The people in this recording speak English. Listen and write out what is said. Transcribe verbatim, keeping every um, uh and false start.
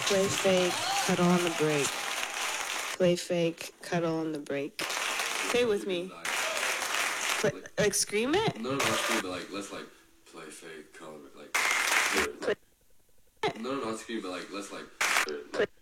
Play fake, cuddle on the break. Play fake, cuddle on the break. Say it with me. Play, like scream it? No, no, not scream, but like let's like play fake, color, like. Play No, no, not scream, but like let's like. Play